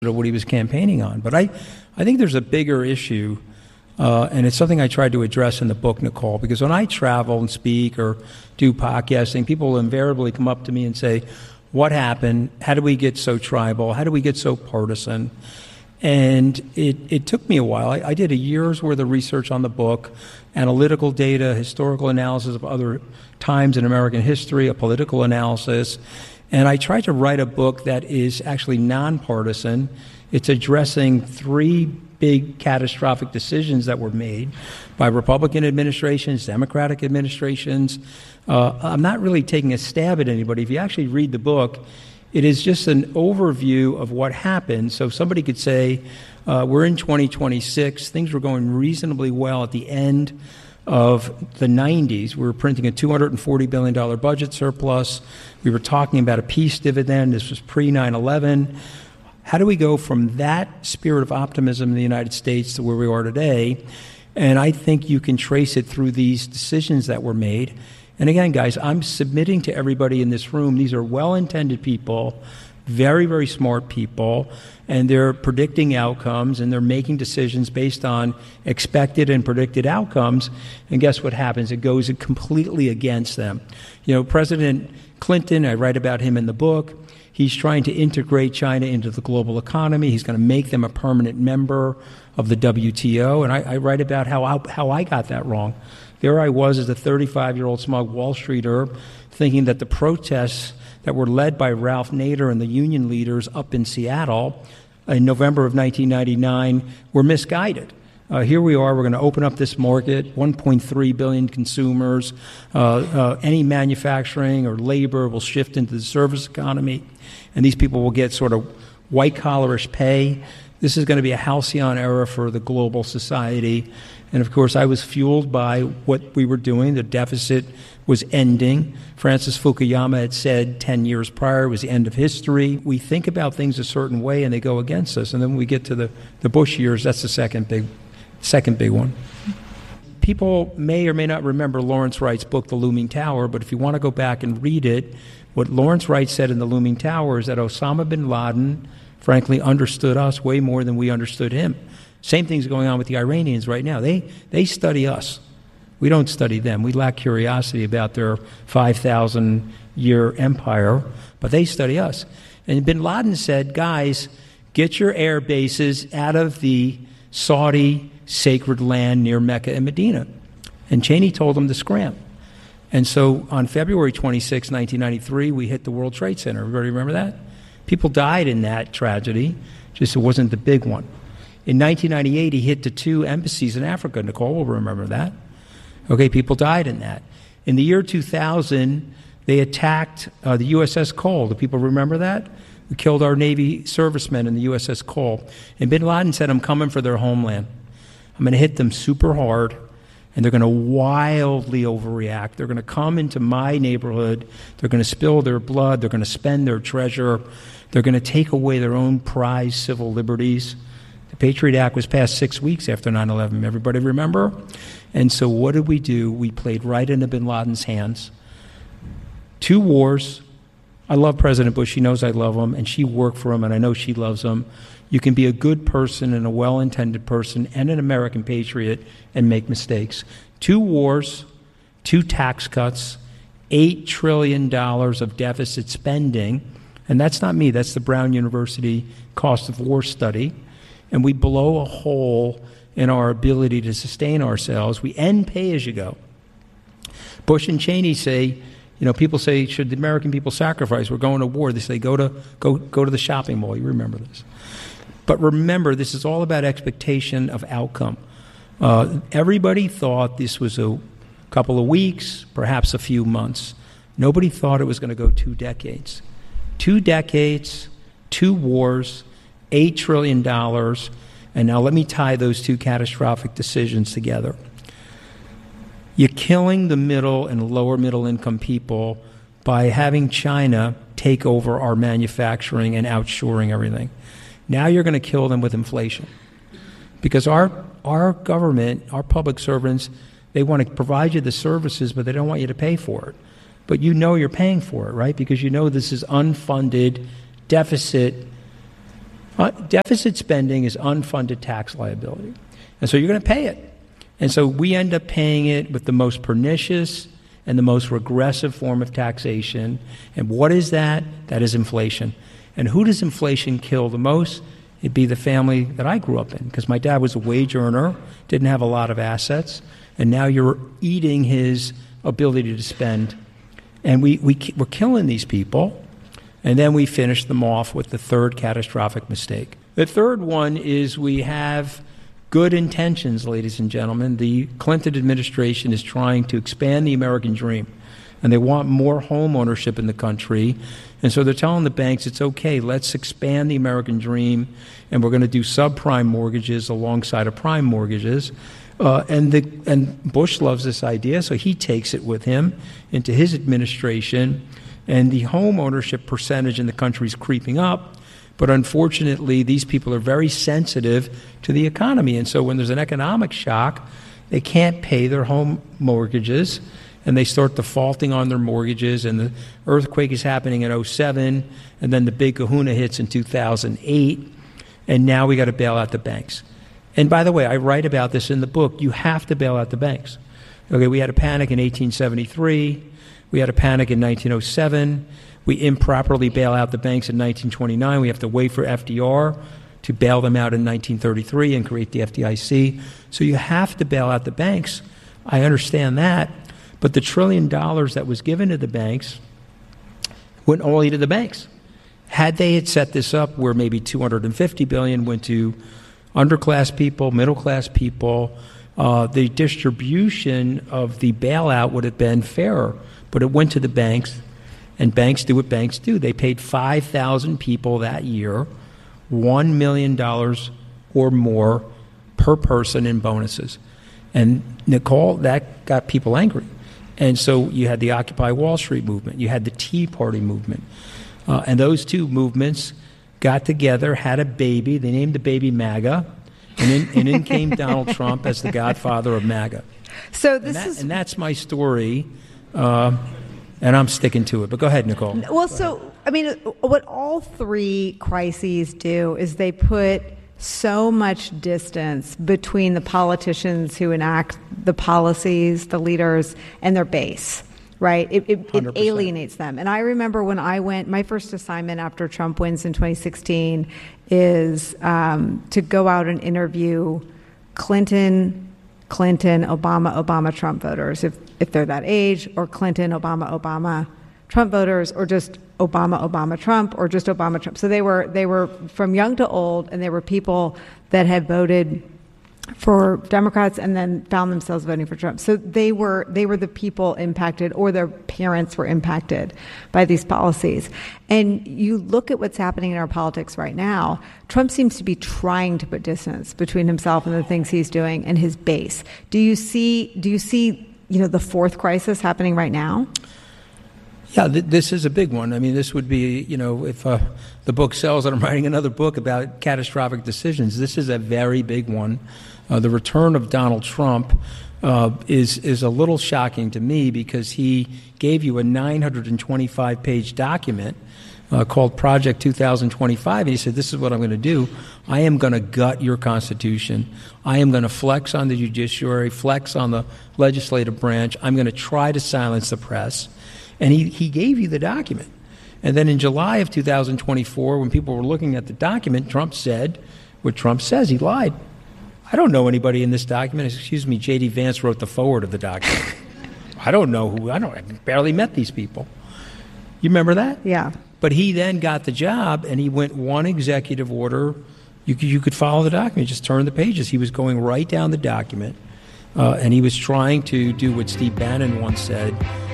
what he was campaigning on. But I think there's a bigger issue, and it's something I tried to address in the book, Nicole, because when I travel and speak or do podcasting, people will invariably come up to me and say, what happened? How did we get so tribal? How did we get so partisan? And it took me a while. I did a year's worth of research on the book, analytical data, historical analysis of other times in American history, a political analysis. And I tried to write a book that is actually nonpartisan. It's addressing three big catastrophic decisions that were made by Republican administrations, Democratic administrations. I'm not really taking a stab at anybody. If you actually read the book, it is just an overview of what happened. So somebody could say, we're in 2026, things were going reasonably well at the end of the 90s. We were printing a $240 billion budget surplus. We were talking about a peace dividend. This was pre-9/11. How do we go from that spirit of optimism in the United States to where we are today? And I think you can trace it through these decisions that were made. And again, guys, I'm submitting to everybody in this room, these are well-intended people, very, very smart people, and they're predicting outcomes, and they're making decisions based on expected and predicted outcomes. And guess what happens? It goes completely against them. You know, President Clinton, I write about him in the book, he's trying to integrate China into the global economy. He's going to make them a permanent member of the WTO. And I write about how I got that wrong. There I was as a 35-year-old smug Wall Streeter thinking that the protests that were led by Ralph Nader and the union leaders up in Seattle in November of 1999 were misguided. Here we are, we're going to open up this market, 1.3 billion consumers. Any manufacturing or labor will shift into the service economy, and these people will get sort of white-collarish pay. This is going to be a halcyon era for the global society. And of course, I was fueled by what we were doing. The deficit was ending. Francis Fukuyama had said 10 years prior it was the end of history. We think about things a certain way and they go against us. And then when we get to the Bush years, that's the second big one. People may or may not remember Lawrence Wright's book, The Looming Tower, but if you want to go back and read it, what Lawrence Wright said in The Looming Tower is that Osama bin Laden, frankly, understood us way more than we understood him. Same thing's going on with the Iranians right now. They study us. We don't study them. We lack curiosity about their 5,000-year empire, but they study us. And bin Laden said, guys, get your air bases out of the Saudi sacred land near Mecca and Medina. And Cheney told them to scram. And so on February 26, 1993, we hit the World Trade Center. Everybody remember that? People died in that tragedy, just it wasn't the big one. In 1998, he hit the 2 embassies in Africa. Nicole will remember that. Okay, people died in that. In the year 2000, they attacked the USS Cole. Do people remember that? We killed our Navy servicemen in the USS Cole. And bin Laden said, I'm coming for their homeland. I'm going to hit them super hard, and they're going to wildly overreact. They're going to come into my neighborhood. They're going to spill their blood. They're going to spend their treasure. They're going to take away their own prized civil liberties. The Patriot Act was passed 6 weeks after 9/11. Everybody remember? And so what did we do? We played right into bin Laden's hands. 2 wars. I love President Bush. She knows I love him, and she worked for him, and I know she loves him. You can be a good person and a well-intended person and an American patriot and make mistakes. 2 wars, 2 tax cuts, $8 trillion of deficit spending, and that's not me. That's the Brown University Cost of War study. And we blow a hole in our ability to sustain ourselves. We end pay-as-you-go. Bush and Cheney say, you know, people say, should the American people sacrifice? We're going to war. They say, go to the shopping mall. You remember this. But remember, this is all about expectation of outcome. Everybody thought this was a couple of weeks, perhaps a few months. Nobody thought it was going to go 2 decades. 2 decades, 2 wars, $8 trillion, and now let me tie those 2 catastrophic decisions together. You're killing the middle and lower middle income people by having China take over our manufacturing and outshoring everything. Now you're going to kill them with inflation. Because our government, our public servants, they want to provide you the services, but they don't want you to pay for it. But you know you're paying for it, right? Because you know this is unfunded deficit Deficit spending is unfunded tax liability. And so you're going to pay it. And so we end up paying it with the most pernicious and the most regressive form of taxation. And what is that? That is inflation. And who does inflation kill the most? It'd be the family that I grew up in, because my dad was a wage earner, didn't have a lot of assets, and now you're eating his ability to spend. And we're killing these people, and then we finish them off with the third catastrophic mistake. The third one is we have good intentions, ladies and gentlemen. The Clinton administration is trying to expand the American dream, and they want more home ownership in the country. And so they're telling the banks, it's okay, let's expand the American dream, and we're going to do subprime mortgages alongside of prime mortgages. And Bush loves this idea, so he takes it with him into his administration, and the home ownership percentage in the country is creeping up. But unfortunately, these people are very sensitive to the economy, and so when there's an economic shock, they can't pay their home mortgages, and they start defaulting on their mortgages, and the earthquake is happening in 2007, and then the big kahuna hits in 2008, and now we got to bail out the banks. And by the way, I write about this in the book. You have to bail out the banks. Okay, we had a panic in 1873. We had a panic in 1907. We improperly bail out the banks in 1929. We have to wait for FDR to bail them out in 1933 and create the FDIC. So you have to bail out the banks. I understand that. But the $1 trillion that was given to the banks went only to the banks. Had they had set this up where maybe $250 billion went to underclass people, middle-class people, the distribution of the bailout would have been fairer. But it went to the banks, and banks do what banks do. They paid 5,000 people that year $1 million or more per person in bonuses. And, Nicole, that got people angry. And so you had the Occupy Wall Street movement. You had the Tea Party movement. And those two movements got together, had a baby. They named the baby MAGA. And in came Donald Trump as the godfather of MAGA. So and that's my story, and I'm sticking to it. But go ahead, Nicole. Well, so, I mean, what all three crises do is they put so much distance between the politicians who enact the policies, the leaders, and their base, right? It alienates them. And I remember when I went, my first assignment after Trump wins in 2016 is to go out and interview Clinton, Obama, Trump voters, if they're that age, or Clinton, Obama, Trump voters, or just Obama, Trump, or just Obama, Trump. So they were from young to old, and they were people that had voted for Democrats and then found themselves voting for Trump. So they were the people impacted, or their parents were impacted by these policies. And you look at what's happening in our politics right now. Trump seems to be trying to put distance between himself and the things he's doing and his base. Do you see the fourth crisis happening right now? Yeah, this is a big one. I mean, this would be, if the book sells and I'm writing another book about catastrophic decisions, this is a very big one. The return of Donald Trump is a little shocking to me, because he gave you a 925-page document called Project 2025, and he said, this is what I'm going to do. I am going to gut your Constitution. I am going to flex on the judiciary, flex on the legislative branch. I'm going to try to silence the press. And he gave you the document. And then in July of 2024, when people were looking at the document, Trump said what Trump says. He lied. I don't know anybody in this document. Excuse me, J.D. Vance wrote the foreword of the document. I barely met these people. You remember that? Yeah. But he then got the job, and he went one executive order. You could follow the document, just turn the pages. He was going right down the document, and he was trying to do what Steve Bannon once said,